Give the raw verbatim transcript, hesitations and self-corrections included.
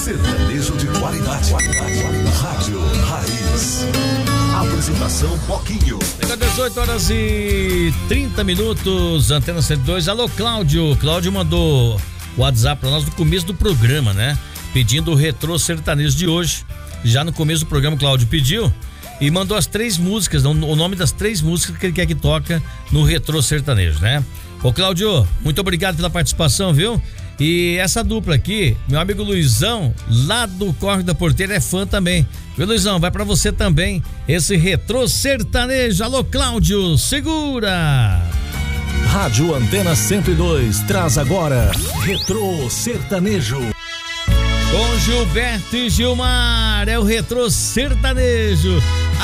Sertanejo de qualidade. Rádio Raiz. Apresentação Poquinho. dezoito horas e trinta minutos, Antena cento e dois. Alô, Cláudio. Cláudio mandou o WhatsApp pra nós no começo do programa, né? Pedindo o Retrô Sertanejo de hoje. Já no começo do programa, o Cláudio pediu e mandou as três músicas, o nome das três músicas que ele quer que toca no Retrô Sertanejo, né? Ô, Cláudio, muito obrigado pela participação, viu? E essa dupla aqui, meu amigo Luizão, lá do Córrego da Porteira, é fã também. Viu, Luizão? Vai pra você também esse Retrô Sertanejo. Alô, Cláudio, segura! Rádio Antena cento e dois traz agora Retrô Sertanejo. Com Gilberto e Gilmar, é o Retrô Sertanejo.